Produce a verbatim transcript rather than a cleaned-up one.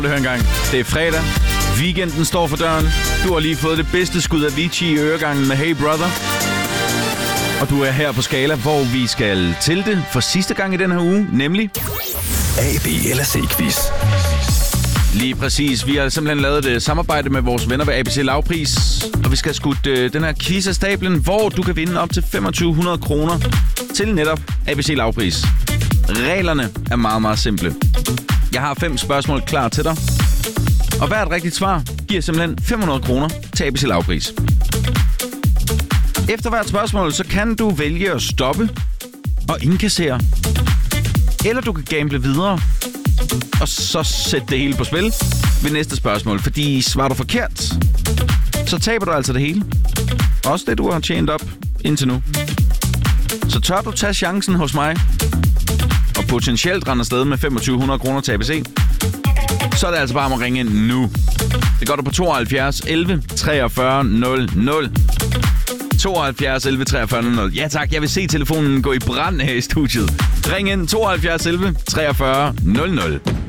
Hør engang. Det er fredag. Weekenden står for døren. Du har lige fået det bedste skud af Avicii i øregangen med Hey Brother. Og du er her på Skala, hvor vi skal til det for sidste gang i den her uge, nemlig A, B eller C-quiz. Lige præcis. Vi har simpelthen lavet et samarbejde med vores venner ved A B C Lavpris. Og vi skal have skudt øh, den her quiz af stablen, hvor du kan vinde op til femogtyve hundrede kroner til netop A B C Lavpris. Reglerne er meget, meget simple. Jeg har fem spørgsmål klar til dig. Og hvert rigtigt svar giver simpelthen fem hundrede kroner til A B C Lavpris. Efter hvert spørgsmål, så kan du vælge at stoppe og indkassere. Eller du kan gamble videre og så sætte det hele på spil ved næste spørgsmål. Fordi svarer du forkert, så taber du altså det hele. Også det, du har tjent op indtil nu. Så tør du tage chancen hos mig og potentielt rende afsted med femogtyve hundrede kroner til A B C, så er det altså bare om at ringe ind nu. Det går du på tooghalvfjerds elleve treogfyrre nul nul. tooghalvfjerds elleve treogfyrre nul nul. Ja tak, jeg vil se telefonen gå i brand her i studiet. Ring ind tooghalvfjerds elleve treogfyrre nul nul.